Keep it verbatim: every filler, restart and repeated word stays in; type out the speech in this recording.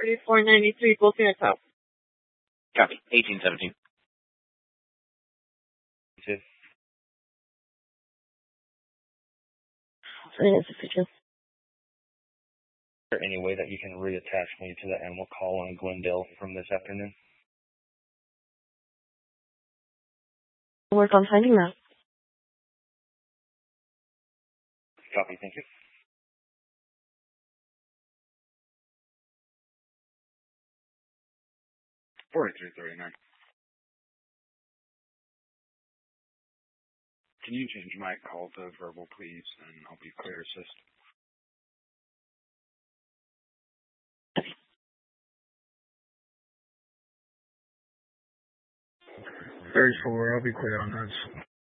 thirty-four ninety-three, both units out. Copy. eighteen seventeen. Is Insufficient. there any way that you can reattach me to the animal call on Glendale from this afternoon? Work on finding that. Copy, thank you. forty-three thirty-nine. Can you change my call to verbal, please, and I'll be clear assist. thirty-four, I'll be clear on that.